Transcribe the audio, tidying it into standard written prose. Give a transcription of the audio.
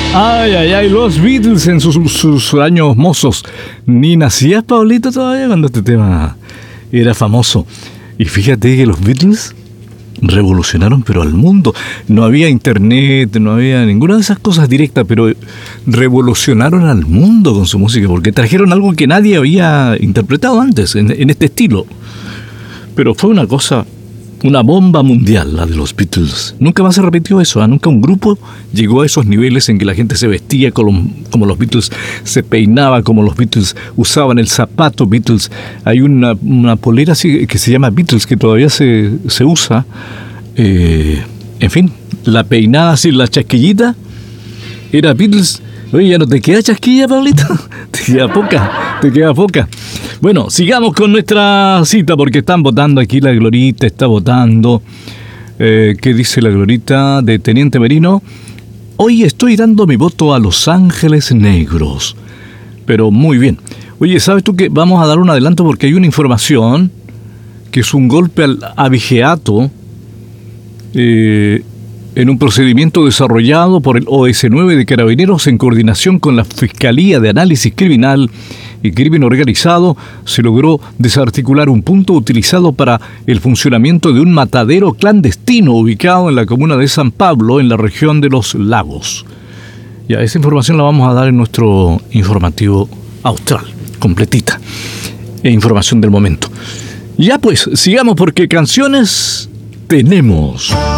Ay, ay, ay, los Beatles en sus años mozos. Ni nacías, Pablito, todavía cuando este tema era famoso. Y fíjate que los Beatles revolucionaron, pero al mundo. No había internet, no había ninguna de esas cosas directas, pero revolucionaron al mundo con su música, porque trajeron algo que nadie había interpretado antes, en este estilo. Pero fue una cosa, una bomba mundial, la de los Beatles. Nunca más se repitió eso, ¿eh? Nunca un grupo llegó a esos niveles en que la gente se vestía como los Beatles, se peinaba como los Beatles, usaban el zapato Beatles. Hay una polera así que se llama Beatles, que todavía se usa. En fin, la peinada así, la chasquillita, era Beatles. Oye, ¿ya no te queda chasquilla, Pablito? Te queda poca. Bueno, sigamos con nuestra cita porque están votando aquí. La Glorita está votando. ¿Qué dice la Glorita de Teniente Merino? Hoy estoy dando mi voto a Los Ángeles Negros. Pero muy bien. Oye, ¿sabes tú que vamos a dar un adelanto porque hay una información que es un golpe al abigeato en un procedimiento desarrollado por el OS9 de Carabineros en coordinación con la Fiscalía de Análisis Criminal y Crimen Organizado, se logró desarticular un punto utilizado para el funcionamiento de un matadero clandestino ubicado en la comuna de San Pablo, en la región de Los Lagos. Ya, esa información la vamos a dar en nuestro informativo austral, completita, e información del momento. Ya pues, sigamos porque canciones tenemos.